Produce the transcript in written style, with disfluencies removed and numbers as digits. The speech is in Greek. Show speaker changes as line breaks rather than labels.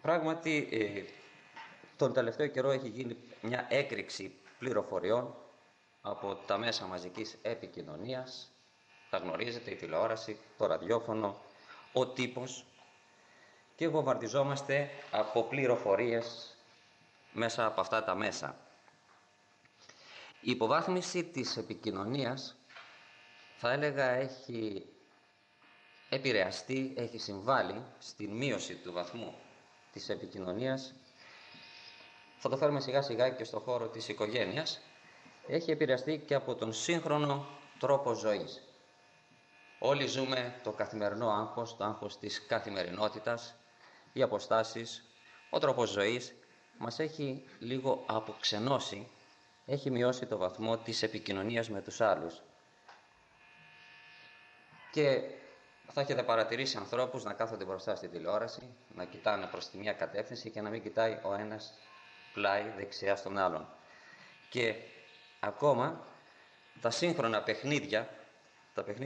Πράγματι, τον τελευταίο καιρό έχει γίνει μια έκρηξη πληροφοριών από τα μέσα μαζικής επικοινωνίας, τα γνωρίζετε, η τηλεόραση, το ραδιόφωνο, ο τύπος, και βομβαρδιζόμαστε από πληροφορίες μέσα από αυτά τα μέσα. Η υποβάθμιση της επικοινωνίας, θα έλεγα, έχει επηρεαστεί, έχει συμβάλει στην μείωση του βαθμού της επικοινωνίας. Θα το φέρουμε σιγά σιγά και στο χώρο της οικογένειας. Έχει επηρεαστεί και από τον σύγχρονο τρόπο ζωής. Όλοι ζούμε το καθημερινό άγχος, το άγχος της καθημερινότητας, οι αποστάσεις, ο τρόπος ζωής μας έχει λίγο αποξενώσει, έχει μειώσει το βαθμό της επικοινωνίας με τους άλλους. Και θα έχετε παρατηρήσει ανθρώπους να κάθονται μπροστά στη τηλεόραση, να κοιτάνε προς τη μία κατεύθυνση και να μην κοιτάει ο ένας πλάι δεξιά στον άλλον. Και ακόμα τα σύγχρονα παιχνίδια,